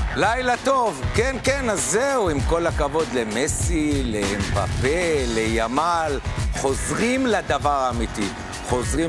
לילה טוב, כן, כן, אז זהו, עם כל הכבוד למסי, לאמבפה, לימל, חוזרים לדבר האמיתי. חוזרים